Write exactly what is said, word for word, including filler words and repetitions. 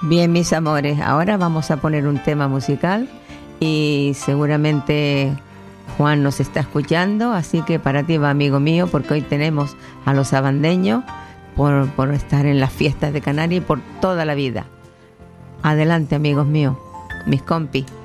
Bien, mis amores, ahora vamos a poner un tema musical y seguramente Juan nos está escuchando, así que para ti va, amigo mío, porque hoy tenemos a los sabandeños por, por estar en las fiestas de Canarias y por toda la vida. Adelante, amigos míos, mis compis.